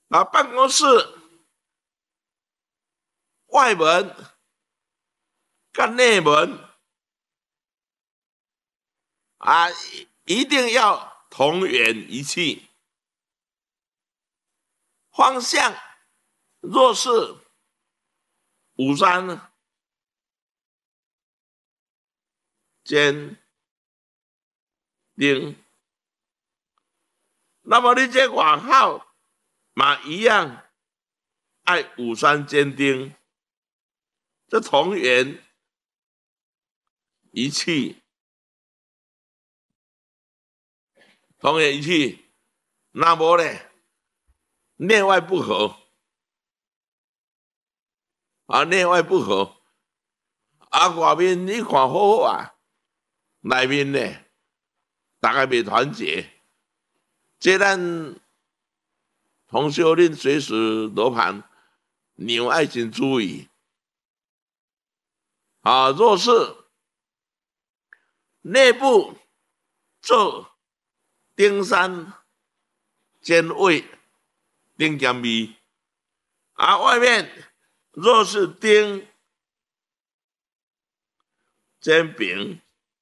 办公室外门跟内门一定要同源一气，方向若是53尖钉，那么你这外号嘛一样爱53尖钉，这同源一气，同源一气，那么呢内外不合内外不合外面你看好好内面呢大家袂团结，这咱同修恁随时罗盘，你要爱心注意若是内部做丁山尖位丁尖味外面若是丁尖平，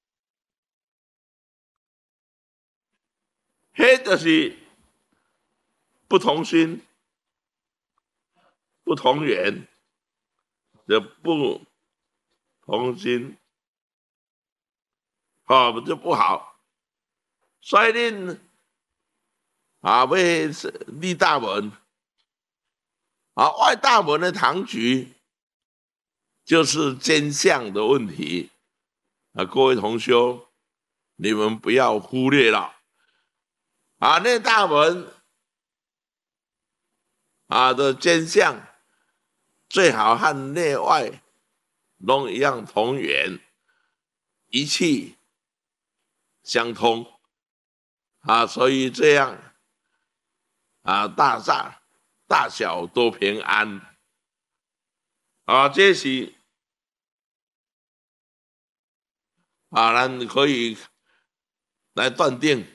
迄就是不同心不同源的不同心就不好，所以恁要立大门外大门的堂局就是尖向的问题各位同修，你们不要忽略了内大门的尖向最好和内外都一样同源，一气相通所以这样大小都平安这是咱可以来断定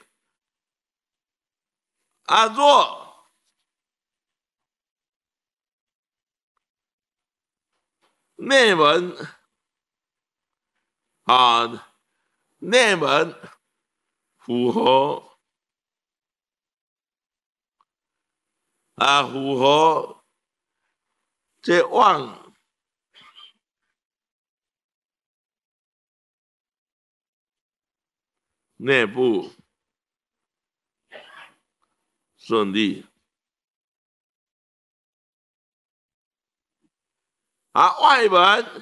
若内门内门符合这旺内部顺利外门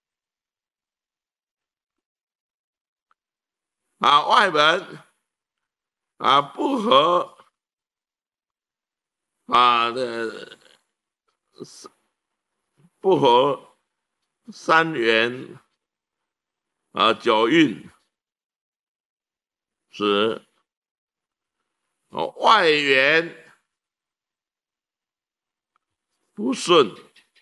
不合不合3元9运时外缘不顺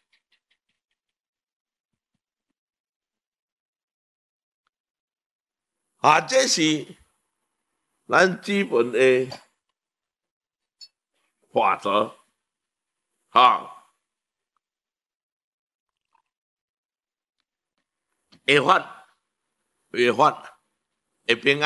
这是咱基本的法则会发会平安。